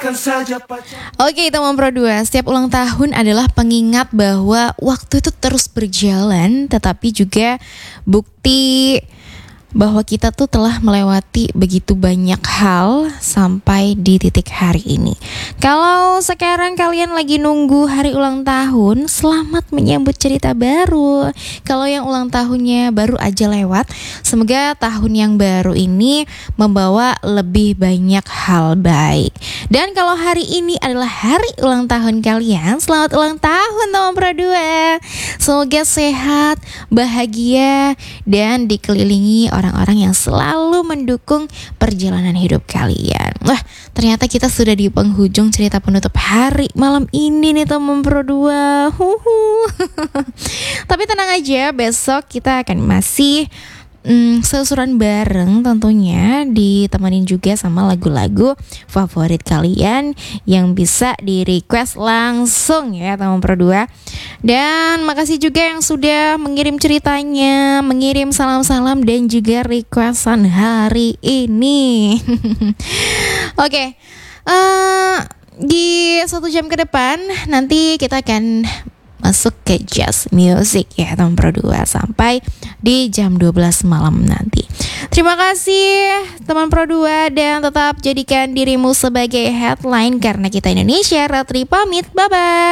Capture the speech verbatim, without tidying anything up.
Oke teman Pro dua, setiap ulang tahun adalah pengingat bahwa waktu itu terus berjalan, tetapi juga bukti bahwa kita tuh telah melewati begitu banyak hal sampai di titik hari ini. Kalau sekarang kalian lagi nunggu hari ulang tahun, selamat menyambut cerita baru. Kalau yang ulang tahunnya baru aja lewat, semoga tahun yang baru ini membawa lebih banyak hal baik. Dan kalau hari ini adalah hari ulang tahun kalian, selamat ulang tahun teman Pro dua. Semoga sehat, bahagia, dan dikelilingi orang-orang yang selalu mendukung perjalanan hidup kalian. Wah, ternyata kita sudah di penghujung cerita penutup hari malam ini nih teman Pro dua. Huhu. Tapi tenang aja, besok kita akan masih Hmm, sesuran bareng tentunya, ditemenin juga sama lagu-lagu favorit kalian yang bisa di request langsung ya teman Pro dua. Dan makasih juga yang sudah mengirim ceritanya, mengirim salam-salam dan juga requestan hari ini. Oke, okay. uh, di satu jam ke depan nanti kita akan masuk ke jazz music ya teman Pro dua sampai di jam dua belas malam nanti. Terima kasih teman Pro dua dan tetap jadikan dirimu sebagai headline karena kita Indonesia. Ratri pamit, bye bye.